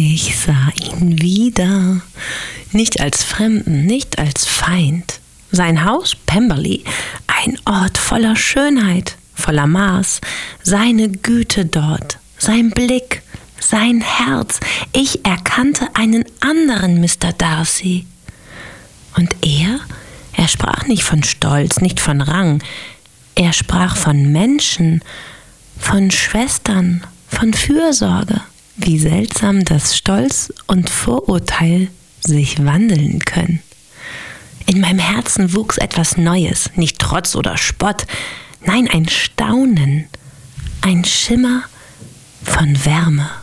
Ich sah ihn wieder, nicht als Fremden, nicht als Feind. Sein Haus, Pemberley, ein Ort voller Schönheit, voller Maß, seine Güte dort, sein Blick, sein Herz. Ich erkannte einen anderen Mr. Darcy. Und er sprach nicht von Stolz, nicht von Rang, er sprach von Menschen, von Schwestern, von Fürsorge. Wie seltsam, dass Stolz und Vorurteil sich wandeln können. In meinem Herzen wuchs etwas Neues, nicht Trotz oder Spott, nein, ein Staunen, ein Schimmer von Wärme.